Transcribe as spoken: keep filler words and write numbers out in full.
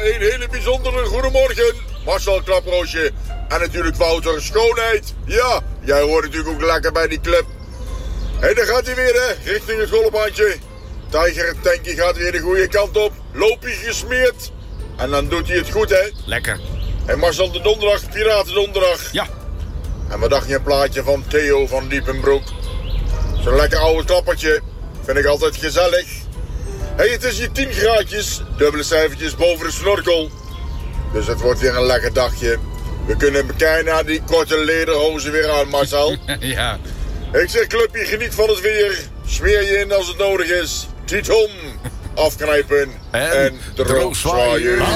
een hele bijzondere goedemorgen. Marcel Klaproosje en natuurlijk Wouter Schoonheid. Ja, jij hoort natuurlijk ook lekker bij die club. Hé, daar gaat hij weer, hè, richting het golfbandje. Tiger Tanky gaat weer de goede kant op. Loopje gesmeerd. En dan doet hij het goed, hè. Lekker. Hé, Marcel, de donderdag, Piraten donderdag. Ja. En wat dacht je een plaatje van Theo van Diepenbroek? Zo'n lekker oude klappertje. Vind ik altijd gezellig. Hé, hey, het is hier tien graadjes. Dubbele cijfertjes boven de snorkel. Dus het wordt weer een lekker dagje. We kunnen bijna die korte lederhozen weer aan, Marcel. Ja. Ik zeg, clubje, geniet van het weer. Smeer je in als het nodig is. Titon, afknijpen en, en droogzwaaien.